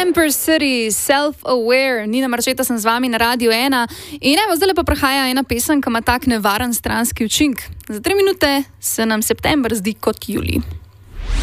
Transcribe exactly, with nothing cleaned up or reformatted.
Amber City, Self-Aware, Nina Marčeta sem z vami na Radiu ena in evo, zdaj pa prihaja ena pesem, ki ima tak nevaren stranski učink. Za tri minute se nam september zdi kot julij.